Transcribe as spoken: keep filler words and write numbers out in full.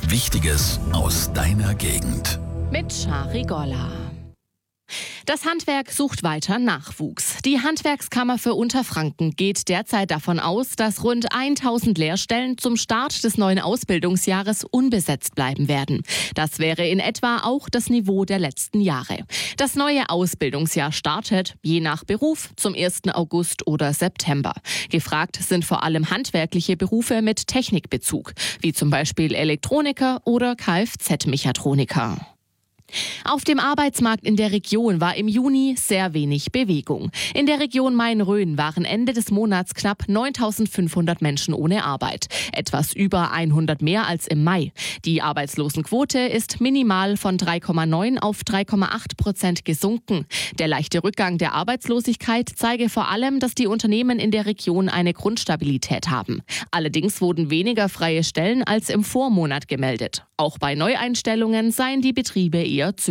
Wichtiges aus deiner Gegend. Mit Shari Golla. Das Handwerk sucht weiter Nachwuchs. Die Handwerkskammer für Unterfranken geht derzeit davon aus, dass rund tausend Lehrstellen zum Start des neuen Ausbildungsjahres unbesetzt bleiben werden. Das wäre in etwa auch das Niveau der letzten Jahre. Das neue Ausbildungsjahr startet, je nach Beruf, zum ersten August oder September. Gefragt sind vor allem handwerkliche Berufe mit Technikbezug, wie zum Beispiel Elektroniker oder Kfz-Mechatroniker. Auf dem Arbeitsmarkt in der Region war im Juni sehr wenig Bewegung. In der Region Main-Rhön waren Ende des Monats knapp neuntausendfünfhundert Menschen ohne Arbeit. Etwas über hundert mehr als im Mai. Die Arbeitslosenquote ist minimal von drei Komma neun auf drei Komma acht Prozent gesunken. Der leichte Rückgang der Arbeitslosigkeit zeige vor allem, dass die Unternehmen in der Region eine Grundstabilität haben. Allerdings wurden weniger freie Stellen als im Vormonat gemeldet. Auch bei Neueinstellungen seien die Betriebe eher